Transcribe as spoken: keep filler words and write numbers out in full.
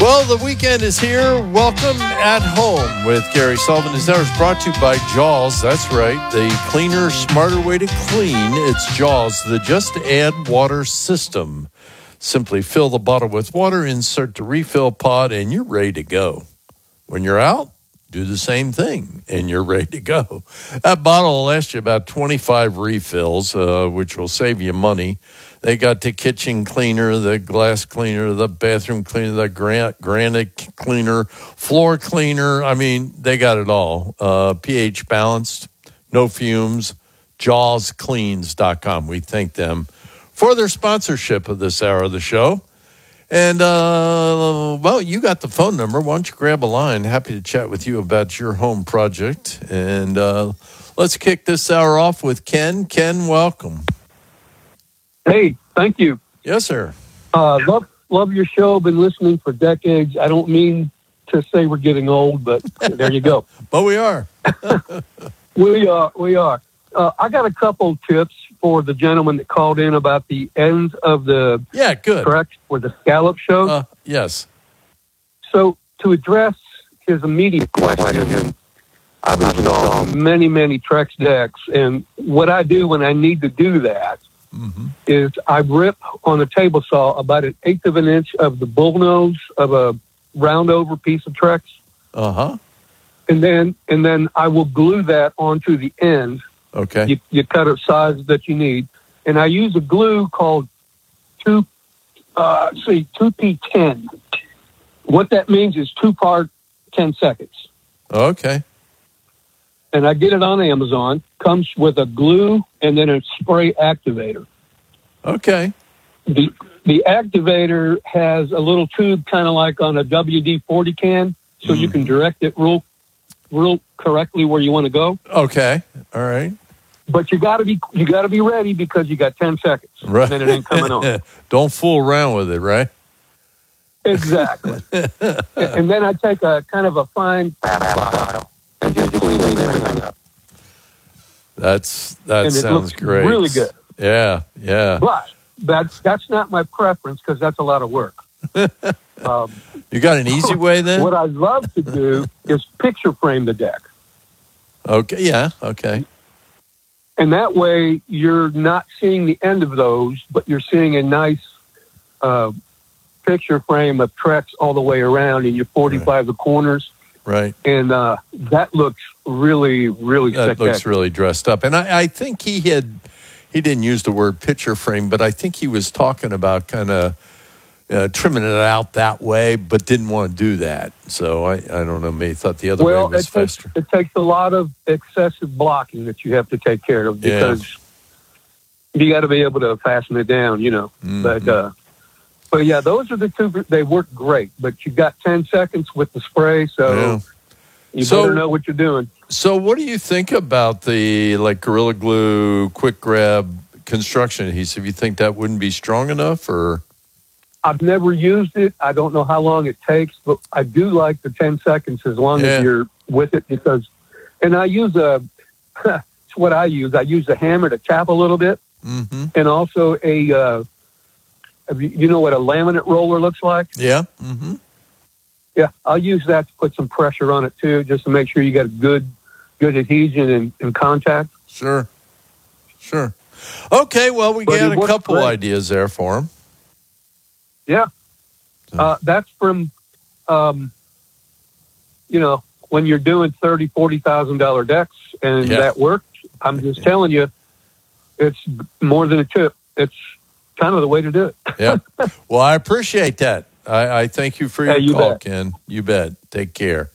Well, the weekend is here. Welcome at home with Gary Sullivan. This hour is brought to you by Jaws. That's right. The cleaner, smarter way to clean. It's Jaws, the Just Add Water system. Simply fill the bottle with water, insert the refill pod, and you're ready to go. When you're out, do the same thing, and you're ready to go. That bottle will last you about twenty-five refills, uh, which will save you money. They got the kitchen cleaner, the glass cleaner, the bathroom cleaner, the gran- granite cleaner, floor cleaner. I mean, they got it all. Uh, pH balanced, no fumes, jaws cleans dot com. We thank them for their sponsorship of this hour of the show. And, uh, well, you got the phone number. Why don't you grab a line? Happy to chat with you about your home project. And uh, let's kick this hour off with Ken. Ken, welcome. Hey, thank you. Yes, sir. Uh, love love your show. Been listening for decades. I don't mean to say we're getting old, but there you go. But we are. we are. We are. Uh, I got a couple tips for the gentleman that called in about the end of the yeah, good. correct for the scallop show. Uh, yes. So to address his immediate question, I've installed many, many Trex decks, and what I do when I need to do that. Mm-hmm. is I rip on a table saw about an eighth of an inch of the bull nose of a round over piece of Trex. Uh-huh. And then and then I will glue that onto the end. Okay. You, you cut a size that you need. And I use a glue called two uh see, two P ten. What that means is two part ten seconds. Okay. And I get it on Amazon. Comes with a glue and then a spray activator. Okay. The the activator has a little tube, kind of like on a W D forty can, so mm. you can direct it real, real correctly where you want to go. Okay. All right. But you got to be you got to be ready because you got ten seconds. Right. And then it ain't coming on. Don't fool around with it, right? Exactly. And then I take a kind of a fine file and just clean everything up. That's that and sounds it looks great. Really good. Yeah, yeah. But that's that's not my preference because that's a lot of work. um, you got an easy way then? What I'd love to do is picture frame the deck. Okay. Yeah. Okay. And that way you're not seeing the end of those, but you're seeing a nice uh, picture frame of Trex all the way around, and you're forty-five right. the corners. Right. And uh, that looks really, really That looks really dressed up. And I, I think he had, he didn't use the word picture frame, but I think he was talking about kind of uh, trimming it out that way, but didn't want to do that. So I, I don't know, maybe thought the other well, way was it takes, faster. It takes a lot of excessive blocking that you have to take care of because yeah. you got to be able to fasten it down, you know. Mm-hmm. But, uh, But yeah, those are the two. They work great, but you got ten seconds with the spray, so yeah. you so, better know what you're doing. So, what do you think about the like Gorilla Glue quick grab construction adhesive? You think that wouldn't be strong enough, or? I've never used it. I don't know how long it takes, but I do like the ten seconds as long yeah. as you're with it because. And I use a. It's what I use. I use a hammer to tap a little bit, mm-hmm. and also a. Uh, You know what a laminate roller looks like? Yeah. Mm-hmm. Yeah, I'll use that to put some pressure on it too, just to make sure you got good, good adhesion and, and contact. Sure, sure. Okay, well, we but got a couple great. ideas there for him. Yeah, so. uh, that's from, um, you know, when you're doing thirty, forty thousand dollar decks, and yeah. that worked. I'm just yeah. telling you, it's more than a tip. It's kind of the way to do it. Yeah. Well, I appreciate that. I, I thank you for your yeah, you call, bet. Ken. You bet. Take care.